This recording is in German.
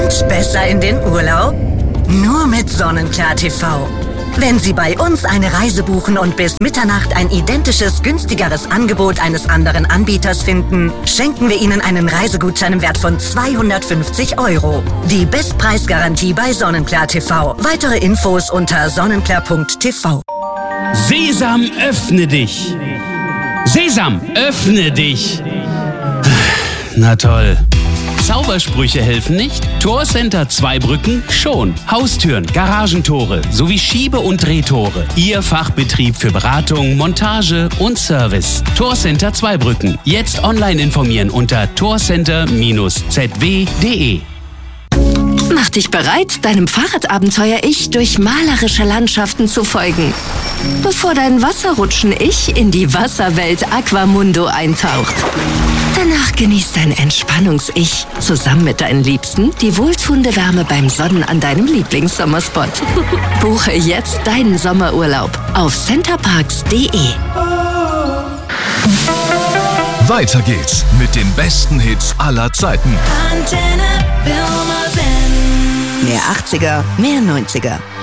Geht's besser in den Urlaub? Nur mit Sonnenklar TV. Wenn Sie bei uns eine Reise buchen und bis Mitternacht ein identisches, günstigeres Angebot eines anderen Anbieters finden, schenken wir Ihnen einen Reisegutschein im Wert von 250 €. Die Bestpreisgarantie bei Sonnenklar TV. Weitere Infos unter sonnenklar.tv. Sesam, öffne dich! Sesam, öffne dich! Na toll. Zaubersprüche helfen nicht? Torcenter Zweibrücken schon. Haustüren, Garagentore sowie Schiebe- und Drehtore. Ihr Fachbetrieb für Beratung, Montage und Service. Torcenter Zweibrücken. Jetzt online informieren unter torcenter-zw.de. Mach dich bereit, deinem Fahrradabenteuer-Ich durch malerische Landschaften zu folgen, bevor dein Wasserrutschen-Ich in die Wasserwelt Aquamundo eintaucht. Danach genießt dein Entspannungs-Ich zusammen mit deinen Liebsten die wohltuende Wärme beim Sonnen an deinem Lieblingssommerspot. Buche jetzt deinen Sommerurlaub auf centerparks.de. Weiter geht's mit den besten Hits aller Zeiten. Mehr 80er, mehr 90er.